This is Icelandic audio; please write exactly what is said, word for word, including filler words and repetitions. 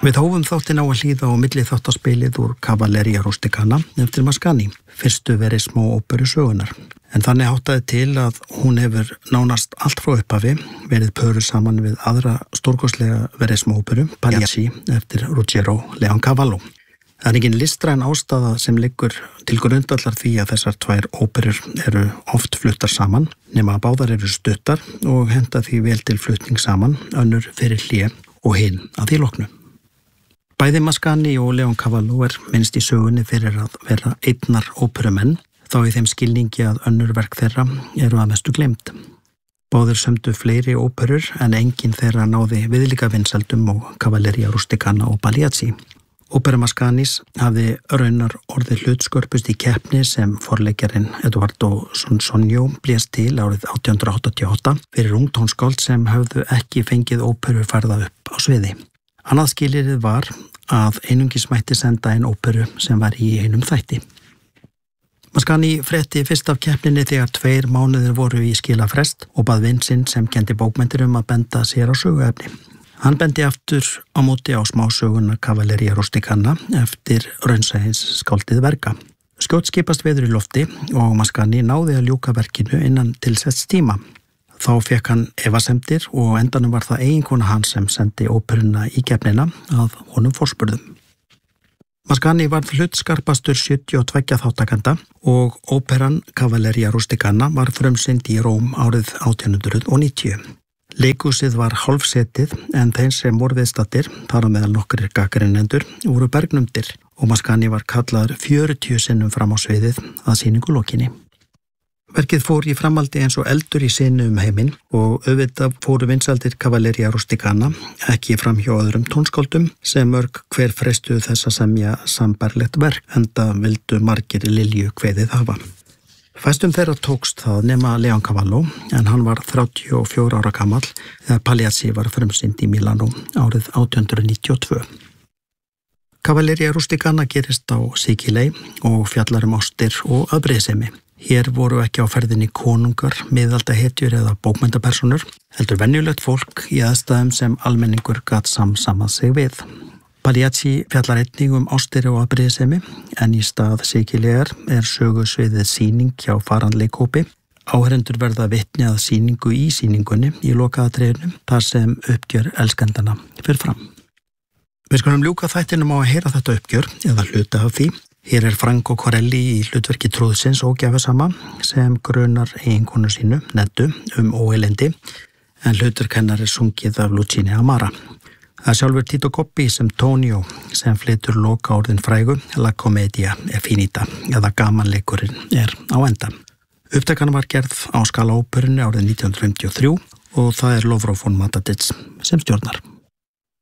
Við hófum þáttinn á að hlýða á milli þáttaspilið úr Cavalleria Rusticana eftir Mascagni, fyrstu verismó óperu sögunar. En þannig háttaði til að hún hefur nánast allt frá upphafi verið pöruð saman við aðra stórkostlega verismó óperu, Pagliacci, eftir Ruggiero Leoncavallo. Það er engin listræn ástæða sem liggur til grundvallar því að þessar tvær óperur eru oft fluttar saman, nema að báðar eru stuttar og henta því vel til flutning saman, önnur fyrir hlé og hinn að því loknu. Bæði Mascagni og Leoncavallo er minnst í sögunni fyrir að vera einnar óperumenn, þá í þeim skilningi að önnur verk þeirra eru að mestu gleymd. Báðir sömdu fleiri óperur en engin þeirra náði viðlíka vinsældum og Cavalleria Rusticana og Pagliacci. Ópera Mascagnis hafði raunar orðið hlutskörpust í keppni sem forleikjarinn Edoardo Sonsonio blés til árið átján hundrað áttatíu og átta fyrir ungtónskáld sem höfðu ekki fengið óperu færða upp á sviði. Annað skilyrðið var að einungis mætti senda einn óperu sem var í einum þætti. Mascagni frétti fyrst af keppninni þegar tveir mánuðir voru í skilafrest og bað vin sinn sem kenndi bókmenntir um að benda sér á söguefni. Hann bendi aftur á móti á smásöguna Cavalleria Rusticana eftir raunsæins skáldið verka. Skjótt skipast veður í lofti og Mascagni náði að ljúka verkinu innan tilsetts tíma. Þá fekk hann efasemdir og endanum var það eiginkona hans sem sendi óperuna í keppnina að honum forspurðum. Mascagni varð hlutskarpastur sjötíu og tveggja þáttakenda og óperan Cavalleria Rusticana var frumsýnd í Róm árið átján hundrað og níutíu. Leikhúsið var hálfsetið en þeir sem voru viðstaddir, þar á meðal nokkrir gagnrýnendur, voru bergnumdir og Mascagni var kallaður fjörutíu sinnum fram á sviðið að sýningu lokinni. Verkið fór í framhaldi eins og eldur í sinu um heiminn og auðvitað fóru vinsældir Cavalleria Rusticana ekki fram hjá öðrum tónskáldum sem mörg hver freistuðu þess að semja sambærilegt verk enda vildu margir Lilju kveðið hafa. Fæstum þeirra tókst það nema Leoncavallo en hann var þrjátíu og fjögurra ára gamall þegar Pagliacci var frumsýnd í Milano árið átján hundrað níutíu og tvö. Cavalleria Rusticana gerist á Sikilei og fjallar um ástir og afbrýðisemi. Hér voru ekki á ferðinni konungar, miðaldahetjur eða bókmenntapersonur, heldur venjulegt fólk í aðstæðum sem almenningur gat samsamað sig við. Pagliacci fjallar einnig um ástir og afbrýðisemi, en í stað Sikilegar er sögusviðið sýning hjá faranleikhópi. Áheyrendur verða vitni að sýningu í sýningunni í lokaðatriðinu, þar sem uppgjör elskendana fer fram. Við skulum ljúka þættinum á að heyra þetta uppgjör, eða hluta af því. Hér er Franco Corelli í hlutverki trúðsins ógjafasama sem grunar eiginkonu sínu, Neddu, um óeilindi, en hlutverk hennar er sungið af Luchini Amara. Það er sjálfur Tito Coppi sem Tonio sem flytur loka orðin frægu La Commedia è finita, eða gamanleikurinn er á enda. Upptakan var gerð á Scala óperunni árið nítján hundrað fimmtíu og þrjú og það er Lovro von Matadits sem stjórnar.